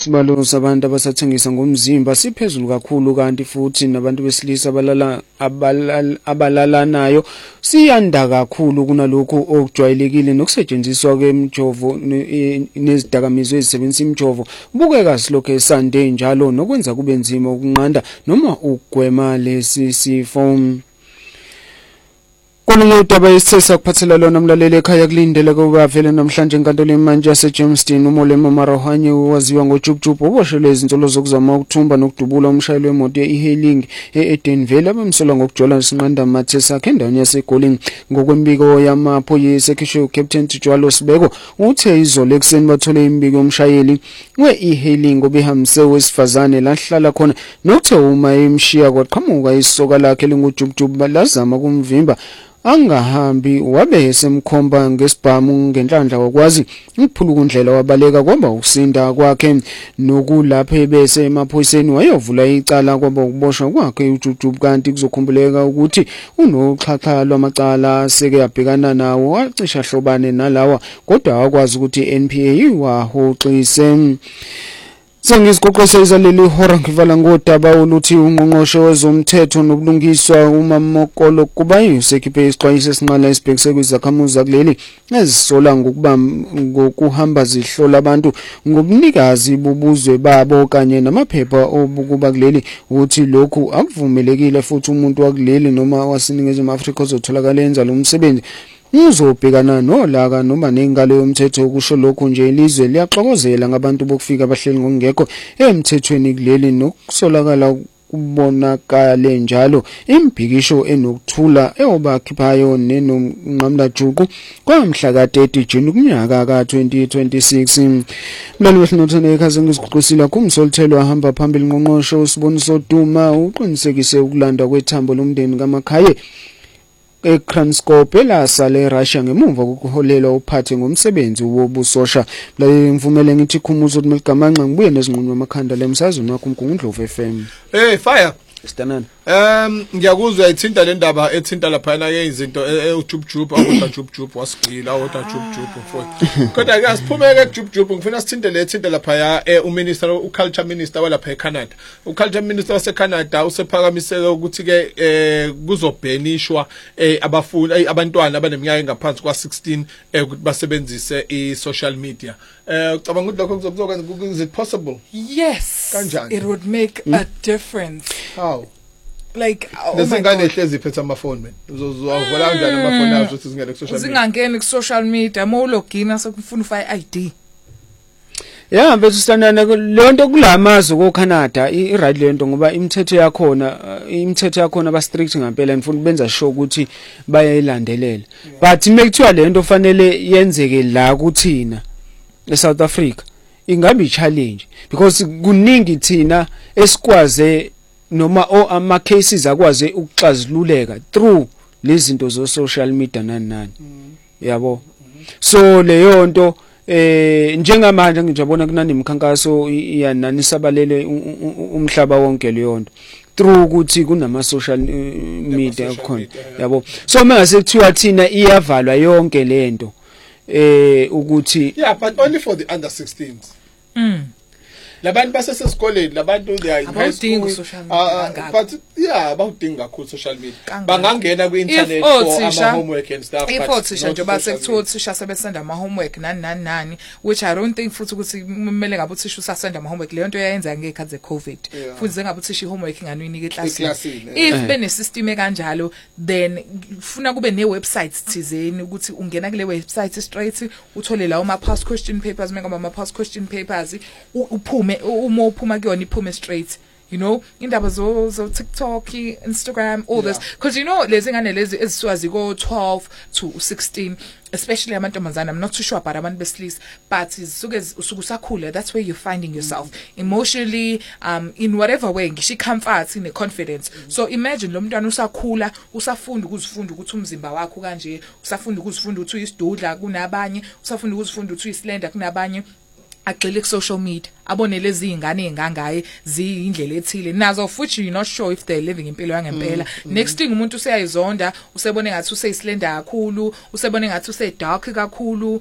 isibalo sabantu abasathengisa ngomzimba siphezulu kakhulu kanti futhi nabantu besilisa abalalanayo siyanda kakhulu kunalokho okujwayelekile nokusetshenziswa kwemjovo nezidakamizwa ezisebenzisa imjovo kubukeka silokho esande njalo nokwenza kube nzima ukunqanda noma ukugwema lesi sifo. Kolunye udaba isithesa kuphathela lona mlaleli ekhaya kulindele kuba vele namhlanje enkantolo yemanje yaseJamestown uMolemo Marohanye waziwa ngoJubjub oboshelwe izinsolo zokuzama ukuthumba nokudubula umshayeli wemoto ye-e-hailing eDenville abemsola ngokujola isinqanda mathe sakhe endaweni yaseGoling. Ngokwembiko yamaphoyisa ekhishwe Captain Tjwalo Sibeko uthe izolo ekuseni bathole imbiko yomshayeli we-e-hailing obehambise wesifazane lahlala khona nokuthe uma emshiya kwaqhamuka isoka lakhe lingujubjub lazama kumvimba angahambi wabe esemkhomba ngesibhamu ngenhlanhla wakwazi ukuphuluka indlela wabaleka kwaba ukusinda kwakhe nokulapha bese emaphoyiseni wayovula icala kwaba ukuboshwa kwakhe uJubjub kanti kuzokhumbuleka ukuthi unoxhaxha lwamacala seke yabhekana nawo wacisha hlobane nalawa kodwa akwazi ukuthi NPA wahoxise. Sengisiqoqose izaleli hora ngivala ngodaba oluthi ungqongqoshe wezomthetho nobulungiswa uMamokolo kuba usekhiphe isixwayiso esinqala esibhekise kwizakhamuzi kuleli ezisola ngokuhamba zihlola abantu ngobunikazi bobuzwe babo kanye namaphepha obukuba kuleli uthi lokhu akuvumelekile futhi umuntu wakuleli noma waseNingizimu Afrika ozotholakala enza lo msebenzi uzobhekana nolaka noma nengalo yomthetho ukusho lokho nje ilizwe liyaxokozela ngabantu bokufika abahleli ngokungekho emthethweni kuleli nokusolakala kubonakale njalo imbhikisho enokuthula eobakhiphayo nenomnqamla juqu kwamhla ka-30 June kunyaka ka-2026. Mlalo wesinothana ekhaya ngiziguqusila kumsolthelo ahamba phambili ngqongqosho usiboniso Duma uqinisekise ukulandwa kwethambo lomndeni kaMakhaye eKranskop elasale Russia ngemuva kokuholelwa uphathe ngomsebenzi wobusosha. Mvumele ngithi khumuzo uMelgamanxa ngibuye nezinqunywa amakhanda lemsazweni wakho uMgungundlovu FM. Fire Stanana. Ngiyakuzwa uyithinta le ndaba ethinta lapha na izinto uJubjub awuda Jubjub wasigcila awuda Jubjub mfowethu. Kodwa ke asiphumeke kuJubjub ngifuna sithinte le thinta lapha ya uminister uculture minister walapha eCanada. Uculture minister waseCanada usephakamiseke ukuthi ke kuzobhenishwa abafundi abantwana abaneminyaka engaphansi kwa16 ukuthi basebenzise isocial media. Ucabanga ukuthi lokho kuzokwenza is it possible? Yes. Kanjani? It would make a difference. How? Like lesingane ehlezi phethe amafoni mina uzozwala kanjani amafoni azo ukuthi zingene ku social media zingangeni ku social media mawulogina sekufuna ufaka ID. Yeah, mfethu Stanana lonto kulamazwe koCanada i-right lento ngoba imithetho yakhona ba strict ngempela ngifuna benza sure ukuthi bayayilandelela. But mekuthiwa lento fanele yenzeke la kuthina eSouth Africa ingabe challenge because kuningi thina esikwaze noma ama cases akwaze ukuxazululeka through lezi zinto zo social media nani yabo. So leyo nto njengamanje ngijabona kunani imikhankaso yanani sabalele umhlaba wonke leyo nto through ukuthi kunama social media khona yabo. So mase kuthiwa thina iyavalwa yonke lento ukuthi but only for the under 16s. Labantu basesesikoleni labantu they are in high school but abawudinga kakhulu social media bangangena ku-internet for ama homework and stuff ifothisha nje basekuthiwa uthisha sebesenda ama homework nani which I don't think futhi ukuthi kumele ngabe uthisha usasenda ama homework leyo nto yayenza ngekhathi ze-COVID futhi zengabe uthisha i-homework inganuyinike eklasini if bene system ekanjalo then ufuna kube ne-websites thizeni ukuthi ungena kule website straight uthole lawo ama-past question papers mengaba ama-past question papers uphume uma uphuma kuyona iphume straight you know indaba zo TikTok, Instagram, all this because you know lezi ngane lezi eziswazi go 12 to 16 especially amantombazana. I'm not too sure about abantu besilisa but usuke usakhula that's where you're finding yourself emotionally in whatever way ngisho comfort in confidence. So imagine lo mntwana usakhula usafunda ukuzifunda ukuthi umzimba wakho kanje usafunda ukuzifunda ukuthi uyisidudla kunabanye usafunda ukuzifunda ukuthi uyislender kunabanye agxile ku social media abone lezi ingane engangaye ziyindlela ethile nazo futhi you're not sure if they're living impilo yangempela. Next thing umuntu useyayizonda usebone ngathi useyislender kakhulu usebone ngathi usedark kakhulu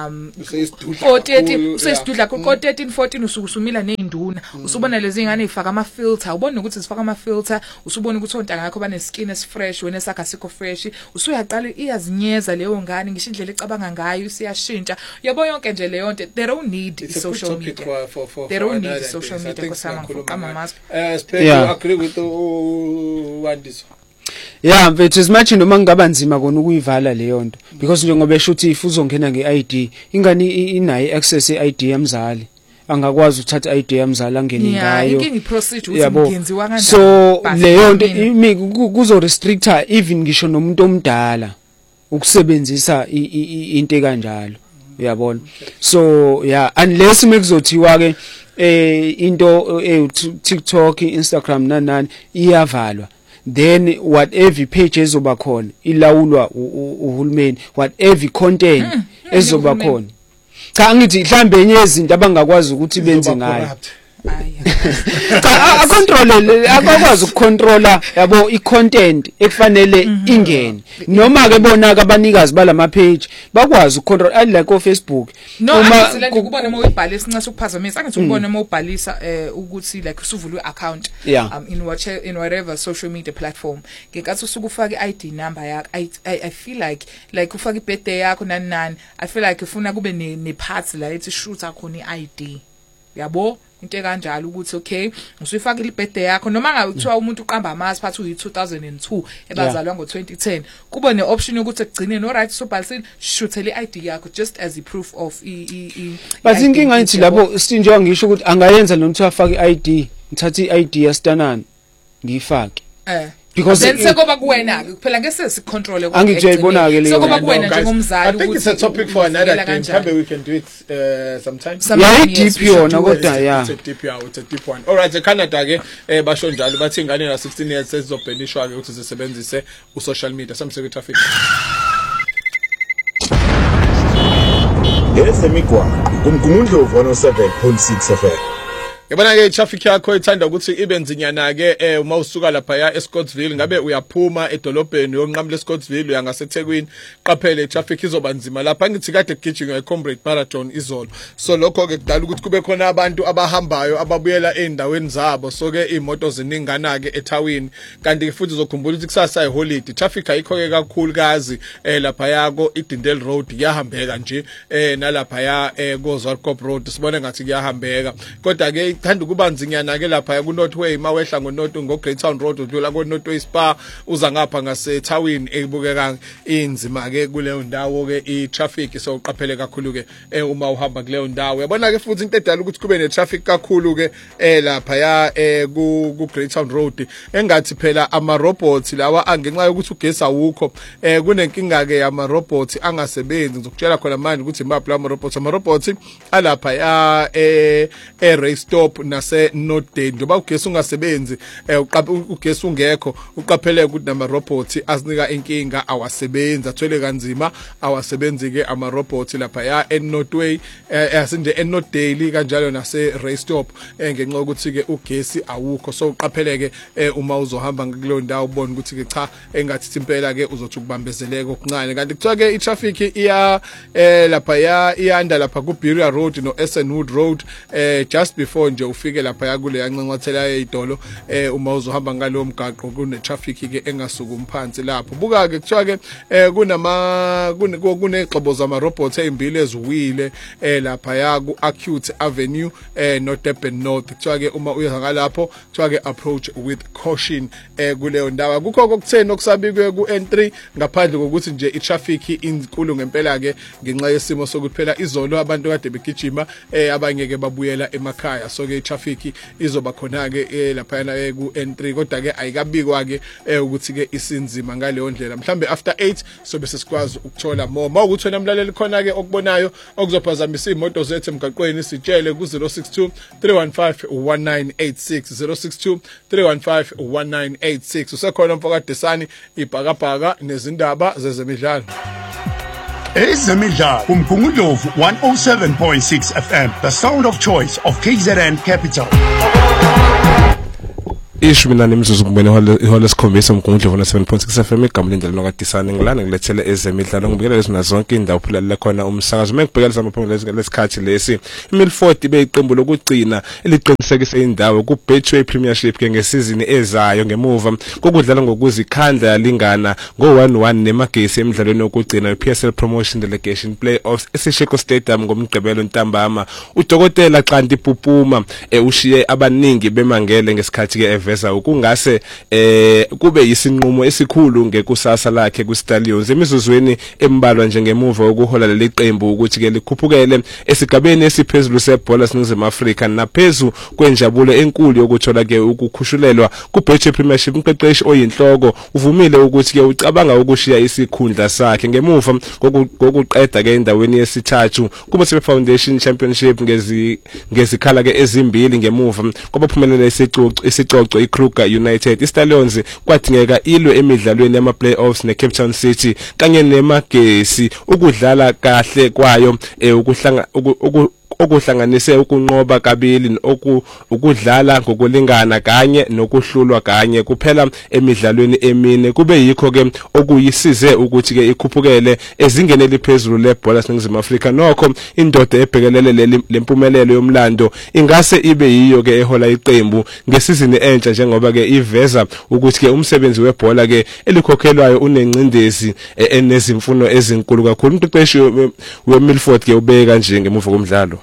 usesidudla ko 13 14 usukusumila neinduna usubona lezi ingane ifaka ama filter ubone ukuthi zifaka ama filter usubona ukuthi ontanga yakho bane skin es fresh wena sakha sikho fresh usuyaqala iyazinyeza leyo ngane ngisho indlela ecabanga ngayo siyashintsha yabo yonke nje leyo nto they don't need social media they don't need social media kusama ngama mask agree with Wandiso. Yeah, mfethu simanje noma ngaba nzima kona ukuyivala leyo nto because njengoba esho ukuthi ifuzongena ngeID ingane inayo access yeID yamzali angakwazi ukuthatha ID yamzali angene ngayo inkingi procedure ukuthi ngenziwa kanjani so leyo nto kuzo restrictor even ngisho nomuntu omdala ukusebenzisa into kanjalo uyabona so yeah unless mekuzothiwa ke into TikTok Instagram nanani iyavalwa then whatever page ezoba khona ilawulwa uhulumeni whatever content ezoba khona cha ngithi mhlambe enye izinto abangakwazi ukuthi benze ngayo akontrole akakwazi ukucontrola yabo icontent ekufanele ingene noma ke bona ke abanikazi balama page bakwazi ukucontrol like o Facebook uma ukubona uma uyibhala esincaso ukuphazamisa angithi ukubona uma ubhalisa ukuthi like usuvula iaccount in whatever social media platform ngekathi usuku ufaka iID number yakho I feel like ufaka ibirthday yakho nani I feel like ufuna kube ne parts la ethi shoot akhona iID yabo into kanjalo ukuthi okay usuyifaka ibirthday yakho noma ngabe kuthiwa umuntu uqamba amazi phathi uyi2002 ebazalwa ngo2010 kuba neoption ukuthi ekugcine no right sobhalisini shuthele iID yakho just as a proof of but inkinga ngithi labo sinjengoba ngisho ukuthi angayenza lo muntu afake iID ngithatha iID yastanani ngiyifake because then sekuba kuwena ke kuphela ngeke sicontrol angijayibona ke leyo sekuba kuwena njengomzali I think it's a topic for another day maybe we can do it sometime deep yona kodwa yeah it's a deep one all right eCanada ke basho njalo bathi ingane na 16 years sezizobhenishwa ke ukuthi zisebenzise usocial media samseke traffic Yesemigwa kumgumundlovu 107.6 FM. Yabona ke traffic yakho ithanda ukuthi ibe nzinyana ke uma usuka lapha ya eScottsville ngabe uyaphuma edolobheni yonqamla eScottsville uya ngaseThekwini qaphele traffic izoba nzima lapha ngithi kade gijinga eComrade Marathon izolo so lokho ke kudala ukuthi kube khona abantu abahambayo ababuyela endaweni zabo so ke imoto ziningana ke ethawini kanti futhi uzokhumbula ukuthi kusasa iholiday traffic ayikho ke kakhulu kazi lapha yako iDindel Road yahambeka nje nalapha ya koZwarkop Road sibone ngathi kuyahambeka kodwa ke thanda kuba nzinyana ke lapha ku Northway mawehla ngoNorth ngo Greytown Road udlula ko Northway Spa uza ngapha ngase Thawini ebukeka inzima ke kuleyo ndawo ke itraffic so uqaphele kakhulu ke uma uhamba kuleyo ndawo yabona ke futhi into edala ukuthi kube netraffic kakhulu ke lapha ya ku Greytown Road engathi phela ama robots lawa angenxa yokuthi ugesi awukho kunenkinga ke ama robots angasebenzi ngizokutshela khona manje ukuthi imaphi ama robots alapha ya race stop nase Northdale njoba ugesi ungasebenzi ugesi ungekho uqaphele ukuthi nama robots asinika inkinga awasebenza athwele kanzima awasebenzi ke ama robots lapha ya eNorthway asinje eNorthdale kanjalo nase race stop ngenxa ukuthi ke ugesi awukho so uqapheleke uma uzohamba kuleyo ndawo ubone ukuthi ke cha engathi impela ke uzothi ukubambezeleka okuncane kanti kuthiwa ke itraffic iya lapha ya iyanda lapha ku Buria Road no Essenwood Road just before nje ufike lapha yakule yanqenqwathela eyidolo uma uzohamba ngalo mgaqo kune traffic ke engasukumi phansi lapho buka ke kuthiwa ke kunexobo zama robots ezimbili eziwile lapha ya ku Acute Avenue no Durban North kuthiwa ke uma uya ngalapho kuthiwa ke approach with caution kuleyo ndawo kukho okutheni okusabikwe ku N3 ngaphandle kokuthi nje itraffic inkulu ngempela ke ngenxa yesimo sokuthi phela izolo abantu kade begijima abangeke babuyela emakhaya so ke traffic izoba khona ke lapha na ku N3 kodwa ke ayikabikwa ke ukuthi ke isinzima ngaleyo ndlela mhlambe after 8 so bese sikwazi ukuthola more mawukuthi namlaleli khona ke okubonayo okuzophazamisa imoto zethu emgaqweni sitshele ku 062 315 1986 062 315 1986 usekhona mfokadesani ibhakabhaka nezindaba zezemidlalo Ezemidlalo kumgungundlovu 107.6 FM, the sound of choice of KZN Capital. Ishumi nemizuzu kubene ihole sikhombisa umgungundlovu 7.6 FM igama lendlela lokadisana ngilana ngilethele ezemidlalo ngibikela lezina zonke indawo phulalela khona umsakazo mengibhekela samaphumelelo lesikhathi lesi iMilford ibe iqembu lokugcina eliqinisekise indawo ku Betway Premiership ke ngesizini ezayo ngemuva kokudlala ngokuzikhandla yalingana ngo-1-1 neMagesi emidlalweni wokugcina iPSL Promotion Delegation Playoffs eSheko Stadium ngomgqibelo ntambama uDokotela Xanti Pupuma ushiye abaningi bemangele ngesikhathi ke veza ukungase kube yisinqumo esikhulu ngekusasa lakhe kuStallions emizuzweni embalwa njengemuva ukuhola leli qembu ukuthi ke likhuphukele esigabeni esiphezulu sebhola seNingizimu Afrika naphezulu kwenjabulo enkulu yokuthola ke ukukhushulelwa kuBetway Premiership. Umqeqeshi oyinhloko uvumile ukuthi ke ucabanga ukushiya isikhundla sakhe ngemuva kokuqeda ke endaweni yesithathu kuMasepe Foundation Championship ngezikhala ke ezimbili ngemuva kwabaphumelele isicoco iKruger United. iStallions kwadingeka ilwe emidlalweni yama playoffs neCape Town City kanye neMagesi ukudlala kahle kwayo okuhlanganise ukunqoba kabili ukudlala ngokulingana kanye nokuhlulwa kanye kuphela emidlalweni emine kube yikho ke okuyisize ukuthi ke ikhuphukele ezingeni eliphezulu lebhola seNingizimu Afrika. Nokho indoda ebhekelele lempumelelo yomlando ingase ibe yiyo ke ehola iqembu ngesizini entsha njengoba ke iveza ukuthi ke umsebenzi webhola ke elikhokhelwayo unencindezi enezimfuno ezinkulu kakhulu. Umqeqeshi weMilford ke ubeka nje ngemuva komdlalo.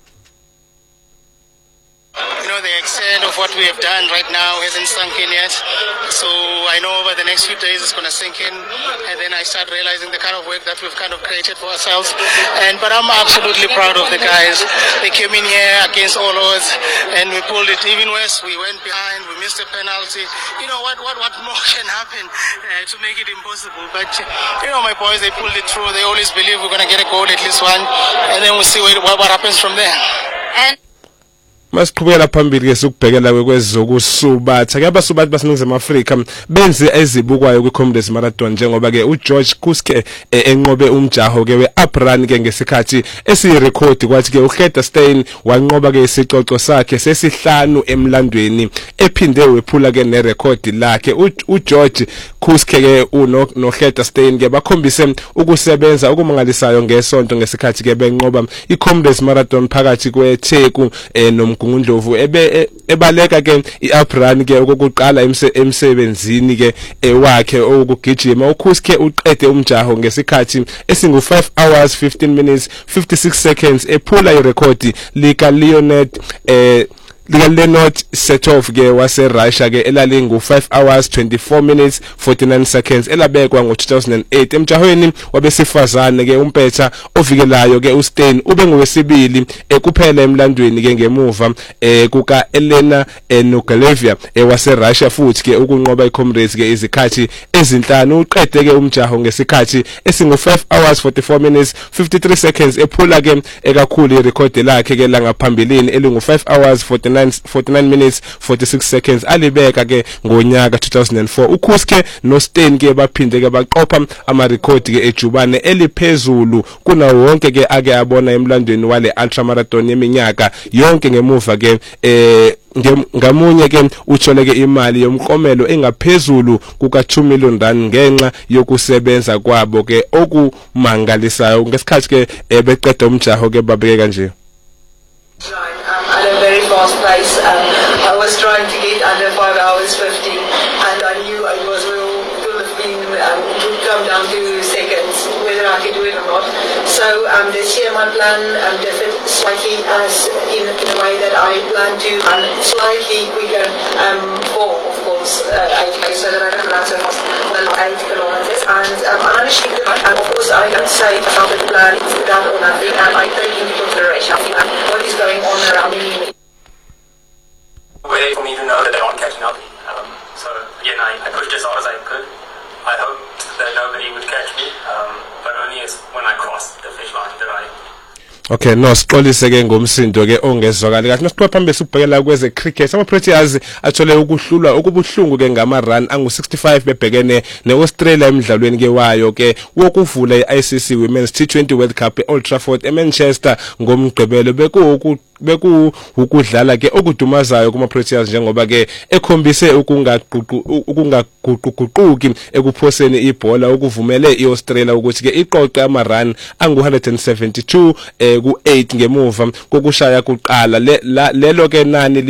The extent of what we have done right now hasn't sunk in yet, so I know over the next few days it's going to sink in, and then I start realizing the kind of work that we've kind of created for ourselves. But I'm absolutely proud of the guys. They came in here against all odds and we pulled it. Even worse, we went behind, we missed a penalty. You know what more can happen to make it impossible? But my boys, they pulled it through. They always believe we're going to get a goal, at least one, and then we'll see what happens from there. Masiqhubekela phambili ke sikubhekela kwezokusubatha ke abasubathi baseNingizimu Afrika benze ezibukwayo kwiComrades Marathon njengoba ke uGeorge Kuske enqobe umjaho ke weUprun ke ngesikhathi esiyirecord kwathi ke uHleda Steyn wanqoba ke isicoco sakhe sesihlanu emlandweni ephinde wephula ke nerecord lakhe. uGeorge Kuske ke noHleda Steyn ke bakhombise ukusebenza okumangalisayo ngesonto ngesikhathi ke benqoba iComrades Marathon phakathi kweTheku nomgungundlovu ebaleka ke iUprun ke okokuqala emsebenzini ke wakhe okugijima. uKuske uqede umjaho ngesikhathi esingu5 hours 15 minutes 56 seconds ephula irecord lika Leonard Setov ke waseRussia ke elalingu 5 hours 24 minutes 49 seconds elabekwa ngo2008 emjahweni wabesifazane ke umpetha ovikelayo ke uSteyn ube ngowesibili kuphela emlandweni ke ngemuva kuka Elena Nogalevia waseRussia futhi ke ukunqoba iComrades ke izikhathi ezinhlanu. Uqede ke umjaho ngesikhathi esingu5 hours 44 minutes 53 seconds ephula ke ekakhulu irecord lakhe ke langaphambilini elingu5 hours 49 minutes 46 seconds alibeka ke ngonyaka 2004. uKuske noSteyn ke baphinde ke baqopha amarecord ke ejubane eliphezulu kunawo wonke ke ake abona emlandweni wale ultramarathon yeminyaka yonke ngemuva ke ngamunye ke utholeke imali yomklomelo engaphezulu kuka2 million rand ngenxa yokusebenza kwabo ke okumangalisayo ngesikhathi ke beqeda umjaho ke babeka kanje. At a very fast pace. I was trying to get under 5 hours 50, and I knew it would have been it would come down to seconds whether I could do it or not. So this year my plan differed slightly as in a way that I plan to run slightly quicker for, of course, 8K, so that I can run so fast for 8 kilometers. And I'm actually good. And of course I don't say about the plan is done or nothing, and I take into consideration what is going on around me. Way for me to know that they aren't catching up. So again, I pushed as hard as I could. I hoped that nobody would catch me, but only when I crossed the finish line did I Okay, no sixolise ke ngomsindo ke ongezwakali kahle. Masiqhubeka phambili sibhekela kweze cricket. Ama Proteas athole ukuhlulwa okubuhlungu ke ngama run angu65 bebhekene neAustralia emidlalweni ke wayo ke wokuvula iICC Women's T20 World Cup eOld Trafford eManchester ngomgqibelo beku ukudlala ke okudumazayo kuma Proteas njengoba ke ekhombise ukungaguquguquki ekuphoseni ibhola okuvumele iAustralia ukuthi ke iqoqe ama run angu172 ku8 ngemuva kokushaya kuqala lelo ke nani